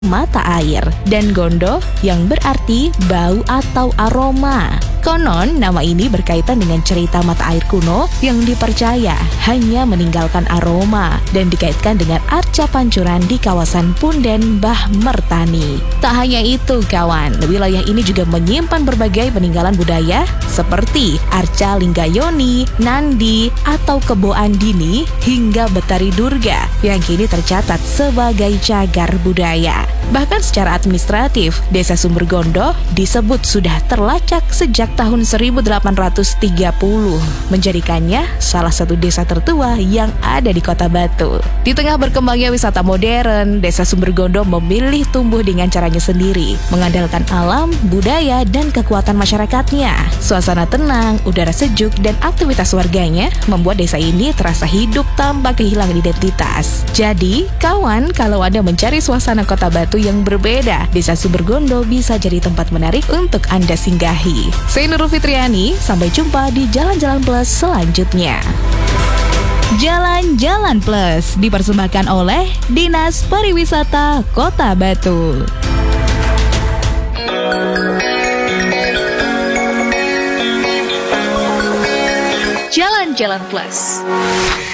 mata air, dan gondo yang berarti bau atau aroma. Konon, nama ini berkaitan dengan cerita mata air kuno yang dipercaya hanya meninggalkan aroma dan dikaitkan dengan arca pancuran di kawasan Punden Mbah Mertani. Tak hanya itu kawan, wilayah ini juga menyimpan berbagai peninggalan budaya seperti arca Linggayoni, Nandi, atau Kebo Andini hingga Betari Durga yang kini tercatat sebagai cagar budaya. Bahkan secara administratif, Desa Sumbergondo disebut sudah terlacak sejak tahun 1830, menjadikannya salah satu desa tertua yang ada di Kota Batu. Di tengah berkembangnya wisata modern, Desa Sumbergondo memilih tumbuh dengan caranya sendiri, mengandalkan alam, budaya, dan kekuatan masyarakatnya. Suasana tenang, udara sejuk, dan aktivitas warganya membuat desa ini terasa hidup tanpa kehilangan identitas. Jadi, kawan, kalau Anda mencari suasana Kota Batu yang berbeda, Desa Sumbergondo bisa jadi tempat menarik untuk Anda singgahi. Saya Nurul Fitriani, sampai jumpa di Jalan-Jalan Plus selanjutnya. Jalan-Jalan Plus dipersembahkan oleh Dinas Pariwisata Kota Batu. Jalan-Jalan Plus.